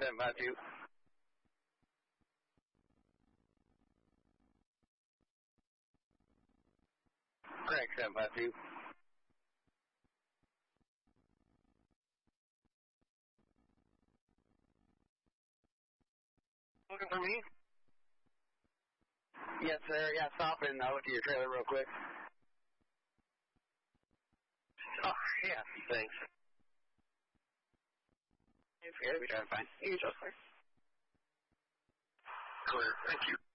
752. Correct, 752. Looking for me? Yes, sir. Yeah, stop and I'll look at your trailer real quick. Oh, yeah, thanks. It's good. We're trying to find you just fine. Clear. Thank you.